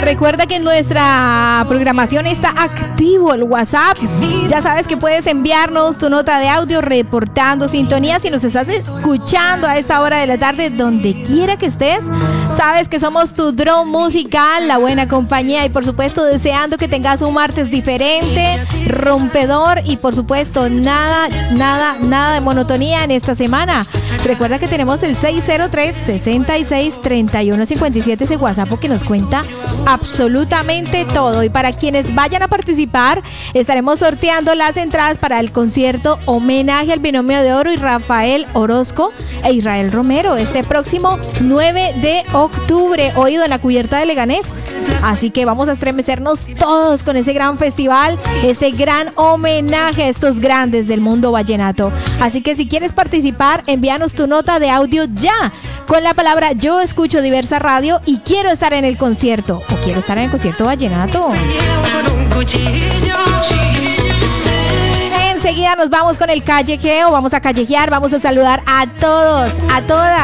Recuerda que en nuestra programación está activo el WhatsApp. Ya sabes que puedes enviarnos tu nota de audio reportando sintonía si nos estás escuchando a esta hora de la tarde, donde quiera que estés. Sabes que somos tu dron musical, la buena compañía, y por supuesto deseando que tengas un martes diferente, rompedor, y por supuesto nada de monotonía en esta semana. Recuerda que tenemos el 603-663157, ese WhatsApp que nos cuenta absolutamente todo. Y para quienes vayan a participar, estaremos sorteando las entradas para el concierto Homenaje al Binomio de Oro y Rafael Orozco e Israel Romero este próximo 9 de octubre, oído en la Cubierta de Leganés. Así que vamos a estremecernos todos con ese gran festival, ese gran homenaje a estos grandes del mundo vallenato. Así que si quieres participar, envíanos tu nota de audio ya con la palabra "Yo escucho Diversa Radio" y quiero estar en el concierto, o quiero estar en el concierto vallenato. Enseguida nos vamos con el callejeo, vamos a callejear, vamos a saludar a todos, a todas